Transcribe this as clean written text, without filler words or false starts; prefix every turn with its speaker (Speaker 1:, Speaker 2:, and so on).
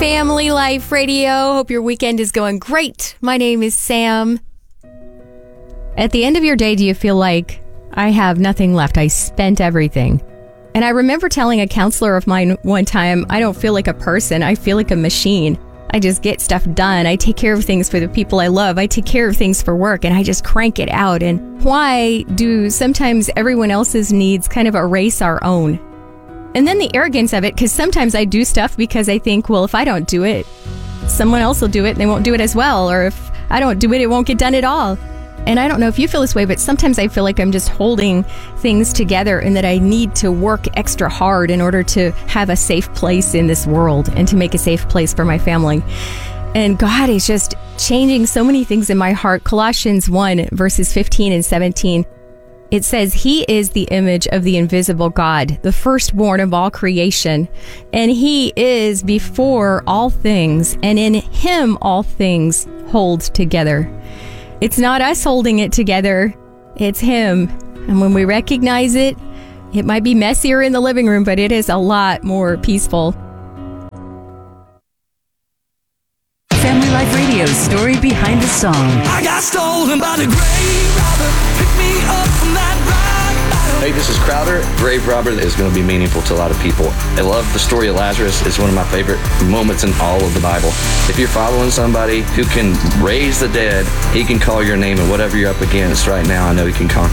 Speaker 1: Family Life Radio. Hope your weekend is going great. My name is Sam. At the end of your day, do you feel like I have nothing left? I spent everything. And I remember telling a counselor of mine one time, I don't feel like a person. I feel like a machine. I just get stuff done. I take care of things for the people I love. I take care of things for work, and I just crank it out. And why do sometimes everyone else's needs kind of erase our own? And then the arrogance of it, because sometimes I do stuff because I think, well, if I don't do it, someone else will do it and they won't do it as well. Or if I don't do it, it won't get done at all. And I don't know if you feel this way, but sometimes I feel like I'm just holding things together and that I need to work extra hard in order to have a safe place in this world and to make a safe place for my family. And God is just changing so many things in my heart. Colossians 1, verses 15 and 17. It says, He is the image of the invisible God, the firstborn of all creation. And He is before all things, and in Him all things hold together. It's not us holding it together, it's Him. And when we recognize it, it might be messier in the living room, but it is a lot more peaceful.
Speaker 2: Family Life Radio's story behind the song.
Speaker 3: I got stolen by the grave robber. Pick me up from that rock bottom.
Speaker 4: Hey, this is Crowder. Grave Robber is going to be meaningful to a lot of people. I love the story of Lazarus. It's one of my favorite moments in all of the Bible. If you're following somebody who can raise the dead, he can call your name, and whatever you're up against right now, I know he can conquer.